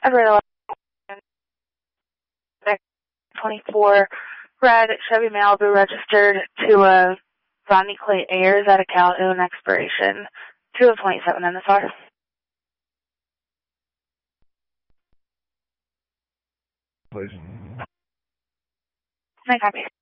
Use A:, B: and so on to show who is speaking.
A: Everett 24 red Chevy Malibu registered to Rodney Clay Ayers at a Calhoun expiration 2 of 27 NSR.
B: Please.
A: Nice copy.